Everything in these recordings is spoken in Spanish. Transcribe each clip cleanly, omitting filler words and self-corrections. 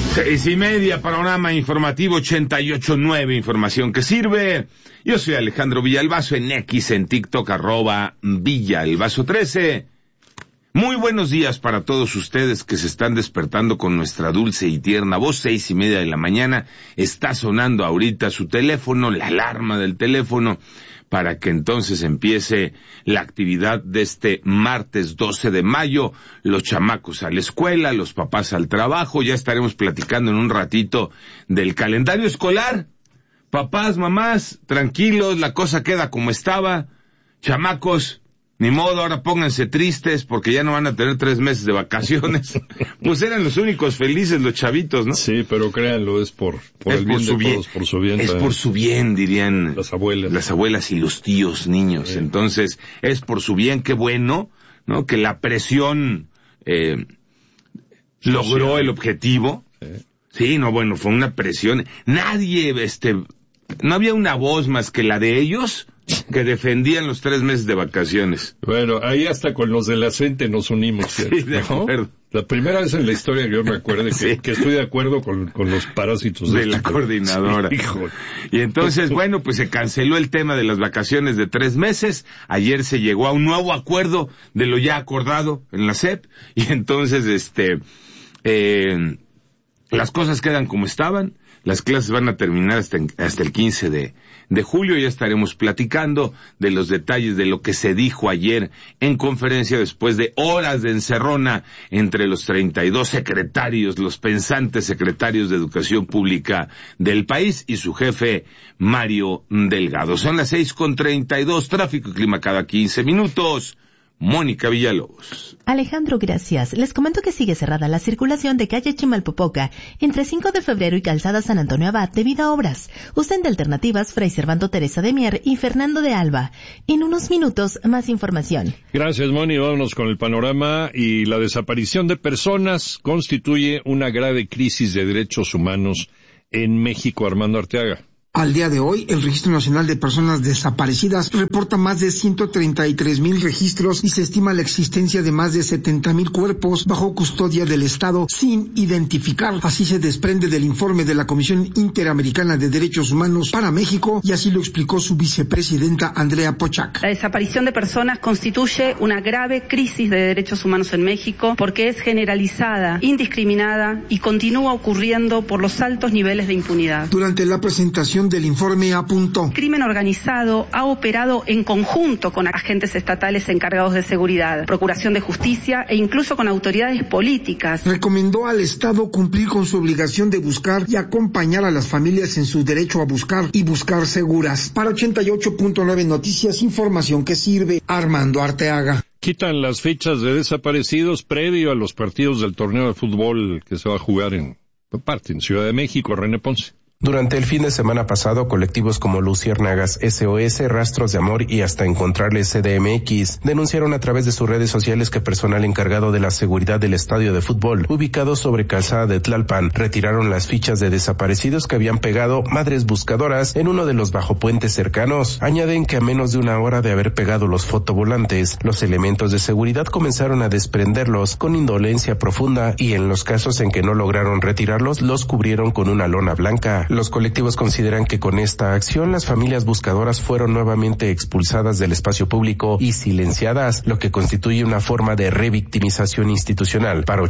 6:30, panorama informativo 88.9, información que sirve. Yo soy Alejandro Villalbazo, en X, en TikTok, @Villalbazo13. Muy buenos días para todos ustedes que se están despertando con nuestra dulce y tierna voz. 6:30 de la mañana, está sonando ahorita su teléfono, la alarma del teléfono, para que entonces empiece la actividad de este martes 12 de mayo, los chamacos a la escuela, los papás al trabajo. Ya estaremos platicando en un ratito del calendario escolar. Papás, mamás, tranquilos, la cosa queda como estaba. Chamacos, ni modo, ahora pónganse tristes porque ya no van a tener 3 meses de vacaciones. Pues eran los únicos felices los chavitos, ¿no? Sí, pero créanlo, es por el bien de todos, por su bien. Es por su bien, dirían las abuelas. Las abuelas y los tíos niños. Sí. Entonces, es por su bien, qué bueno, ¿no? Que la presión logró el objetivo. Sí, no, bueno, fue una presión. Nadie, no había una voz más que la de ellos que defendían los 3 meses de vacaciones. Bueno, ahí hasta con los de la CENTE nos unimos, ¿cierto? Sí, de acuerdo. La primera vez en la historia que yo me acuerde que estoy de acuerdo con los parásitos de la coordinadora. Sí, y entonces, bueno, pues se canceló el tema de las vacaciones de 3 meses. Ayer se llegó a un nuevo acuerdo de lo ya acordado en la SEP. Y entonces, las cosas quedan como estaban. Las clases van a terminar hasta el 15 de julio. Ya estaremos platicando de los detalles de lo que se dijo ayer en conferencia después de horas de encerrona entre los 32 secretarios, los pensantes secretarios de Educación Pública del país y su jefe Mario Delgado. Son las 6:32, tráfico y clima cada 15 minutos. Mónica Villalobos. Alejandro, gracias. Les comento que sigue cerrada la circulación de calle Chimalpopoca entre 5 de febrero y calzada San Antonio Abad debido a obras. Usen de alternativas Fray Servando Teresa de Mier y Fernando de Alba. En unos minutos, más información. Gracias, Moni. Vámonos con el panorama. Y la desaparición de personas constituye una grave crisis de derechos humanos en México. Armando Arteaga. Al día de hoy, el Registro Nacional de Personas Desaparecidas reporta más de 133,000 registros y se estima la existencia de más de 70,000 cuerpos bajo custodia del Estado sin identificar. Así se desprende del informe de la Comisión Interamericana de Derechos Humanos para México, y así lo explicó su vicepresidenta Andrea Pochac. La desaparición de personas constituye una grave crisis de derechos humanos en México porque es generalizada, indiscriminada y continúa ocurriendo por los altos niveles de impunidad. Durante la presentación del informe apuntó: el crimen organizado ha operado en conjunto con agentes estatales encargados de seguridad, procuración de justicia e incluso con autoridades políticas. Recomendó al Estado cumplir con su obligación de buscar y acompañar a las familias en su derecho a buscar y buscar seguras. Para 88.9 Noticias, información que sirve. Armando Arteaga. Quitan las fichas de desaparecidos previo a los partidos del torneo de fútbol que se va a jugar en Ciudad de México. René Ponce. Durante el fin de semana pasado, colectivos como Luciérnagas, SOS, Rastros de Amor y hasta Encontrarles CDMX denunciaron a través de sus redes sociales que personal encargado de la seguridad del estadio de fútbol, ubicado sobre Calzada de Tlalpan, retiraron las fichas de desaparecidos que habían pegado madres buscadoras en uno de los bajopuentes cercanos. Añaden que a menos de una hora de haber pegado los fotovolantes, los elementos de seguridad comenzaron a desprenderlos con indolencia profunda y en los casos en que no lograron retirarlos, los cubrieron con una lona blanca. Los colectivos consideran que con esta acción las familias buscadoras fueron nuevamente expulsadas del espacio público y silenciadas, lo que constituye una forma de revictimización institucional. Para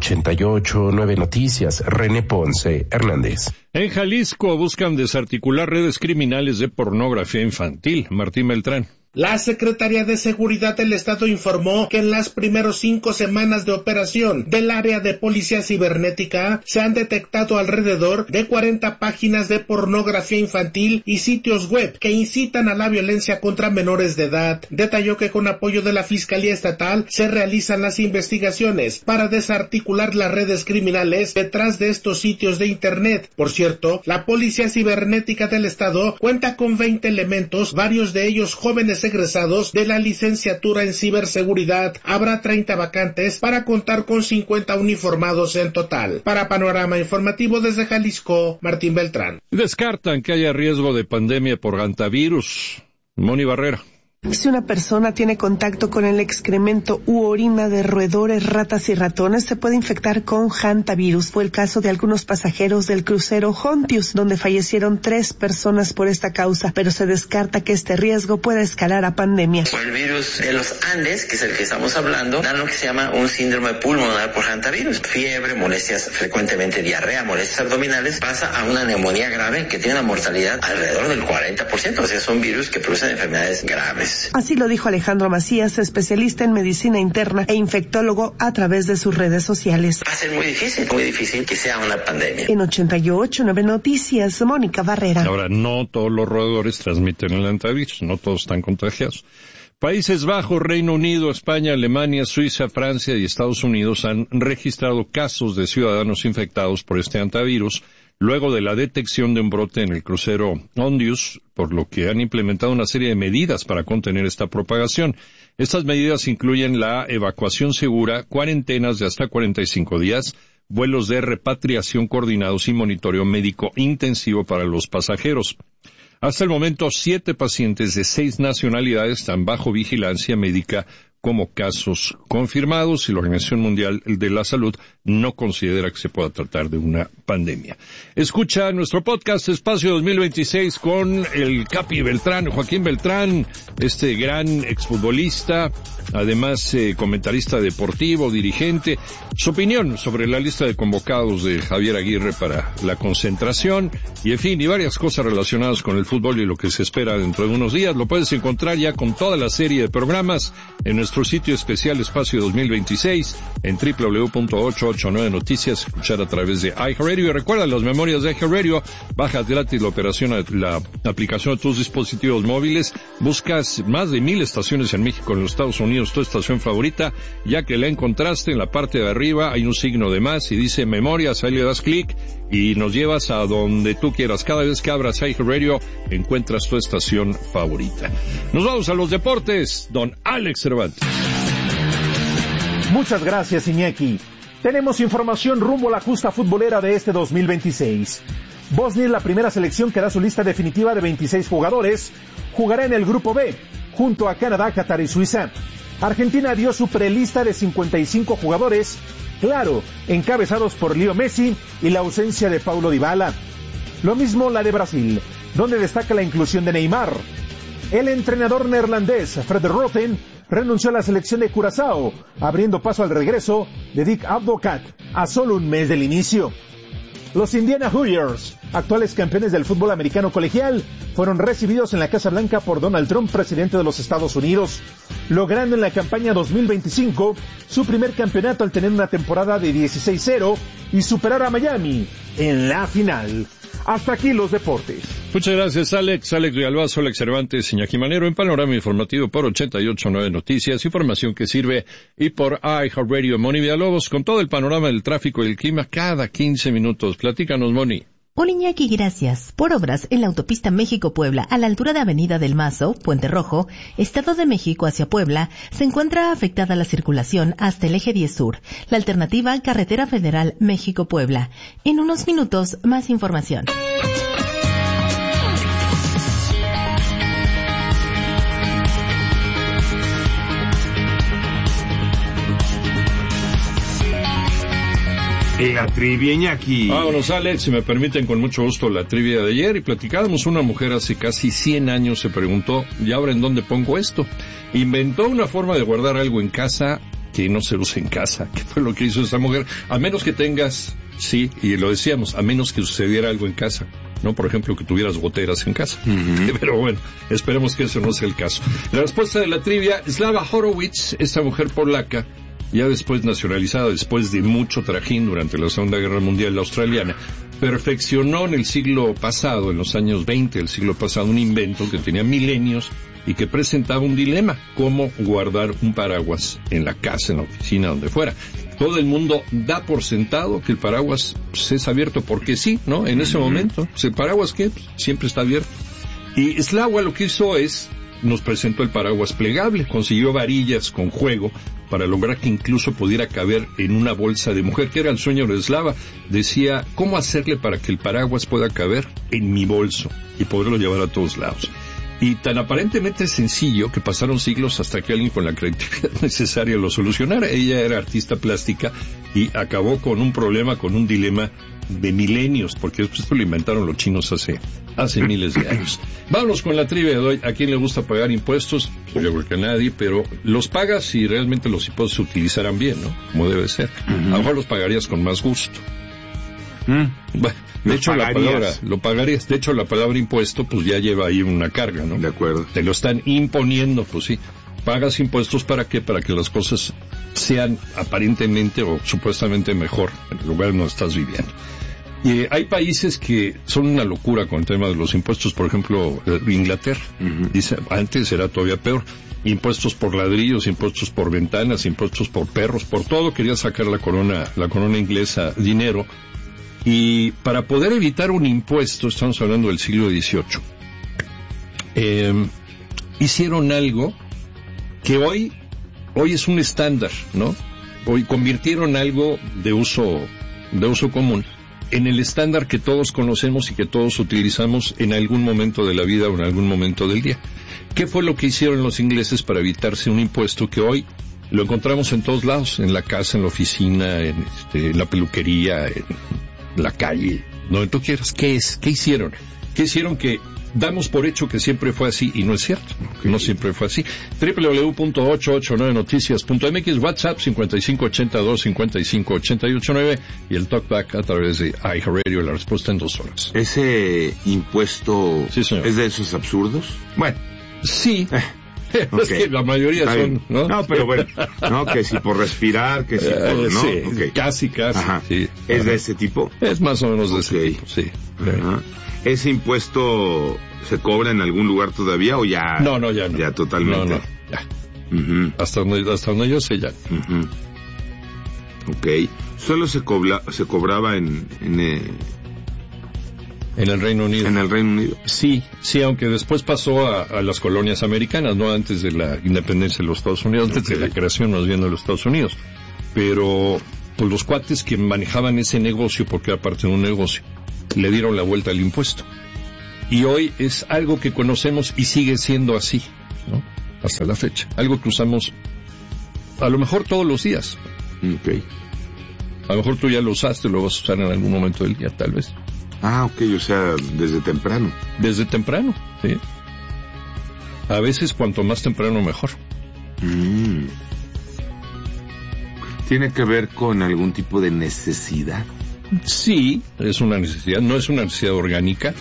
88.9 Noticias, René Ponce Hernández. En Jalisco buscan desarticular redes criminales de pornografía infantil. Martín Beltrán. La Secretaría de Seguridad del Estado informó que en las primeras 5 semanas de operación del área de policía cibernética se han detectado alrededor de 40 páginas de pornografía infantil y sitios web que incitan a la violencia contra menores de edad. Detalló que con apoyo de la Fiscalía Estatal se realizan las investigaciones para desarticular las redes criminales detrás de estos sitios de Internet. Por cierto, la Policía Cibernética del Estado cuenta con 20 elementos, varios de ellos jóvenes egresados de la licenciatura en ciberseguridad. Habrá 30 vacantes para contar con 50 uniformados en total. Para Panorama Informativo desde Jalisco, Martín Beltrán. Descartan que haya riesgo de pandemia por hantavirus. Moni Barrera. Si una persona tiene contacto con el excremento u orina de roedores, ratas y ratones, se puede infectar con hantavirus. Fue el caso de algunos pasajeros del crucero Hontius, donde fallecieron 3 personas por esta causa, pero se descarta que este riesgo pueda escalar a pandemia. El virus de los Andes, que es el que estamos hablando, da lo que se llama un síndrome pulmonar por hantavirus. Fiebre, molestias, frecuentemente diarrea, molestias abdominales, pasa a una neumonía grave que tiene una mortalidad alrededor del 40%. O sea, son virus que producen enfermedades graves. Así lo dijo Alejandro Macías, especialista en medicina interna e infectólogo, a través de sus redes sociales. Va a ser muy difícil que sea una pandemia. En 88.9 Noticias, Mónica Barrera. Ahora, no todos los roedores transmiten el hantavirus, no todos están contagiados. Países Bajos, Reino Unido, España, Alemania, Suiza, Francia y Estados Unidos han registrado casos de ciudadanos infectados por este hantavirus luego de la detección de un brote en el crucero Hondius, por lo que han implementado una serie de medidas para contener esta propagación. Estas medidas incluyen la evacuación segura, cuarentenas de hasta 45 días, vuelos de repatriación coordinados y monitoreo médico intensivo para los pasajeros. Hasta el momento, 7 pacientes de 6 nacionalidades están bajo vigilancia médica como casos confirmados, y la Organización Mundial de la Salud no considera que se pueda tratar de una pandemia. Escucha nuestro podcast Espacio 2026 con el Capi Beltrán, Joaquín Beltrán, este gran exfutbolista, además comentarista deportivo, dirigente, su opinión sobre la lista de convocados de Javier Aguirre para la concentración, y en fin, y varias cosas relacionadas con el fútbol y lo que se espera dentro de unos días. Lo puedes encontrar ya con toda la serie de programas en nuestro sitio especial Espacio 2026 en www.889 Noticias, escuchar a través de iHeartRadio. Y recuerda, las memorias de iHeartRadio, bajas gratis la aplicación de tus dispositivos móviles, buscas más de 1,000 estaciones en México, en los Estados Unidos, tu estación favorita, ya que la encontraste, en la parte de arriba hay un signo de más y dice memorias, ahí le das clic y nos llevas a donde tú quieras. Cada vez que abras iHeartRadio encuentras tu estación favorita. Nos vamos a los deportes, don Alex Cervantes. Muchas gracias, Iñaki. Tenemos información rumbo a la justa futbolera de este 2026. Bosnia es la primera selección que da su lista definitiva de 26 jugadores. Jugará en el Grupo B, junto a Canadá, Qatar y Suiza. Argentina dio su prelista de 55 jugadores, claro, encabezados por Leo Messi y la ausencia de Paulo Dybala. Lo mismo la de Brasil, donde destaca la inclusión de Neymar. El entrenador neerlandés Fred Rutten renunció a la selección de Curazao, abriendo paso al regreso de Dick Advocaat a solo un mes del inicio. Los Indiana Hoosiers, actuales campeones del fútbol americano colegial, fueron recibidos en la Casa Blanca por Donald Trump, presidente de los Estados Unidos, logrando en la campaña 2025 su primer campeonato al tener una temporada de 16-0 y superar a Miami en la final. Hasta aquí los deportes. Muchas gracias, Alex Villalbazo, Alex Cervantes, Iñaki Manero, en Panorama Informativo por 88.9 Noticias, información que sirve, y por iHeartRadio. Moni Villalobos, con todo el panorama del tráfico y el clima cada 15 minutos. Platícanos, Moni. Hola, Iñaki, gracias. Por obras en la autopista México-Puebla, a la altura de Avenida del Mazo, Puente Rojo, Estado de México hacia Puebla, se encuentra afectada la circulación hasta el eje 10 Sur. La alternativa, Carretera Federal México-Puebla. En unos minutos, más información. La trivia, Iñaki. Vámonos, Alex, si me permiten, con mucho gusto, la trivia de ayer. Y platicábamos, una mujer hace casi 100 años se preguntó, ¿y ahora en dónde pongo esto? Inventó una forma de guardar algo en casa que no se usa en casa. ¿Qué fue lo que hizo esa mujer? A menos que tengas, sí, y lo decíamos, a menos que sucediera algo en casa, ¿no? Por ejemplo, que tuvieras goteras en casa. Pero bueno, esperemos que eso no sea el caso. La respuesta de la trivia, Slava Horowitz, esta mujer polaca, ya después nacionalizada, después de mucho trajín durante la Segunda Guerra Mundial australiana, perfeccionó en el siglo pasado, en los años 20 del siglo pasado, un invento que tenía milenios y que presentaba un dilema: cómo guardar un paraguas en la casa, en la oficina, donde fuera. Todo el mundo da por sentado que el paraguas es abierto porque sí, ¿no? En ese momento, ¿el paraguas qué? Siempre está abierto. Y Slava lo que hizo es, nos presentó el paraguas plegable, consiguió varillas con juego para lograr que incluso pudiera caber en una bolsa de mujer, que era el sueño de Slava. Decía, ¿cómo hacerle para que el paraguas pueda caber en mi bolso y poderlo llevar a todos lados? Y tan aparentemente sencillo que pasaron siglos hasta que alguien con la creatividad necesaria lo solucionara. Ella era artista plástica y acabó con un problema, con un dilema de milenios, porque esto lo inventaron los chinos hace miles de años. Vámonos con la trivia de hoy. ¿A quién le gusta pagar impuestos? Yo creo que a nadie, pero los pagas si realmente los impuestos se utilizaran bien, ¿no? Como debe ser. A lo mejor los pagarías con más gusto. Bueno, de hecho lo pagarías. De hecho la palabra impuesto pues ya lleva ahí una carga, ¿no? De acuerdo. Te lo están imponiendo, pues sí. Pagas impuestos ¿para qué? Para que las cosas sean aparentemente o supuestamente mejor en el lugar donde estás viviendo. Y hay países que son una locura con el tema de los impuestos, por ejemplo, Inglaterra. Dice, antes era todavía peor. Impuestos por ladrillos, impuestos por ventanas, impuestos por perros, por todo quería sacar la corona inglesa dinero. Y para poder evitar un impuesto, estamos hablando del siglo XVIII, hicieron algo que hoy es un estándar, ¿no? Hoy convirtieron algo de uso común en el estándar que todos conocemos y que todos utilizamos en algún momento de la vida o en algún momento del día. ¿Qué fue lo que hicieron los ingleses para evitarse un impuesto que hoy lo encontramos en todos lados? En la casa, en la oficina, en la peluquería, en la calle, donde tú quieras. ¿Qué hicieron? ¿Qué hicieron que damos por hecho que siempre fue así y no es cierto? Okay. No siempre fue así. www.889noticias.mx, WhatsApp 5582-558889 y el talkback a través de iHeartRadio. La respuesta en 2 horas. ¿Ese impuesto es de esos absurdos? Bueno, sí. Okay. Es que la mayoría son, ¿no? No, pero bueno, no, que si por respirar, que si por, ¿no? Sí, okay. Casi. Ajá. Sí. ¿Es de ese tipo? Es más o menos de ese tipo, sí. Ajá. ¿Ese impuesto se cobra en algún lugar todavía o ya? No, ya no. Ya totalmente. No, ya. Hasta donde yo sé ya. Okay. Solo se cobraba en el Reino Unido. En el Reino Unido. Sí, aunque después pasó a las colonias americanas, no antes de la independencia de los Estados Unidos, antes de la creación más bien de los Estados Unidos. Pero pues los cuates que manejaban ese negocio, porque era parte de un negocio, le dieron la vuelta al impuesto. Y hoy es algo que conocemos y sigue siendo así, ¿no? Hasta la fecha. Algo que usamos a lo mejor todos los días. Okay. A lo mejor tú ya lo usaste, lo vas a usar en algún momento del día, tal vez. Ok, o sea, desde temprano. Desde temprano, sí. A veces cuanto más temprano mejor. ¿Tiene que ver con algún tipo de necesidad? Sí, es una necesidad. No es una necesidad orgánica.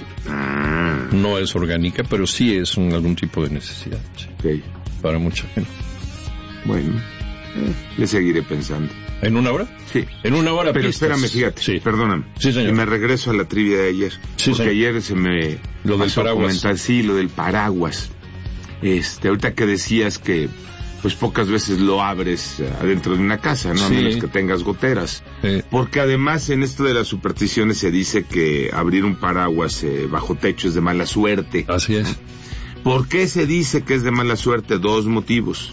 No es orgánica, pero sí es algún tipo de necesidad. Sí. Okay. Para mucha gente. Bueno, le seguiré pensando. ¿En 1 hora? Sí. En 1 hora. Pero pistas. espérame, fíjate. Sí. Perdóname. Sí, señor. Y me regreso a la trivia de ayer. Sí, porque señor. ayer se me lo del paraguas. Comentar, sí, lo del paraguas. Ahorita que decías que pues pocas veces lo abres adentro de una casa, ¿no? Sí. A menos que tengas goteras. Sí. Porque además en esto de las supersticiones se dice que abrir un paraguas bajo techo es de mala suerte. Así es. ¿Por qué se dice que es de mala suerte? 2 motivos.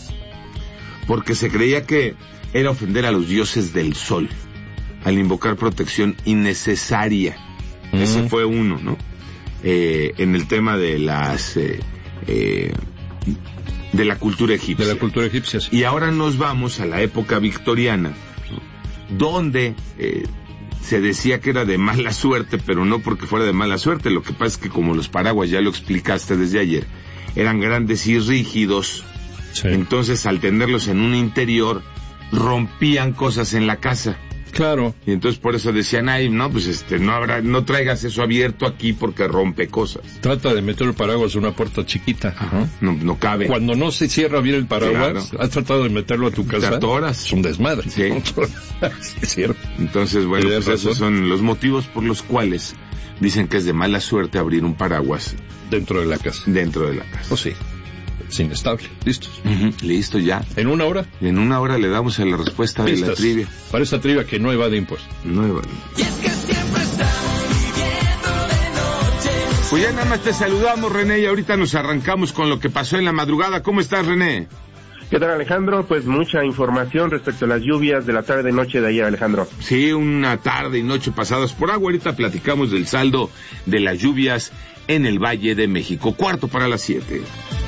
Porque se creía que era ofender a los dioses del sol al invocar protección innecesaria. Ese fue uno, ¿no? En el tema de las de la cultura egipcia. De la cultura egipcia, sí. Y ahora nos vamos a la época victoriana, donde se decía que era de mala suerte, pero no porque fuera de mala suerte. Lo que pasa es que como los paraguas, ya lo explicaste desde ayer, eran grandes y rígidos, sí. Entonces al tenerlos en un interior rompían cosas en la casa. Claro. Y entonces por eso decían, pues no traigas eso abierto aquí porque rompe cosas. Trata de meter el paraguas en una puerta chiquita. No cabe. Cuando no se cierra bien el paraguas, claro. Has tratado de meterlo a tu casa. Te atoras. Es un desmadre. Sí. Sí, es cierto. Entonces, bueno, pues esos son los motivos por los cuales dicen que es de mala suerte abrir un paraguas. Dentro de la casa. Dentro de la casa. Oh, sí. Es inestable. ¿Listos? Listo, ya. ¿En 1 hora? En 1 hora le damos a la respuesta pistas de la trivia. Para esta trivia que no evade impuestos. No evade. Y es que siempre estamos viviendo de noche. Pues ya nada más te saludamos, René, y ahorita nos arrancamos con lo que pasó en la madrugada. ¿Cómo estás, René? ¿Qué tal, Alejandro? Pues mucha información respecto a las lluvias de la tarde y noche de ayer, Alejandro. Sí, una tarde y noche pasadas por agua. Ahorita platicamos del saldo de las lluvias en el Valle de México. 7:15.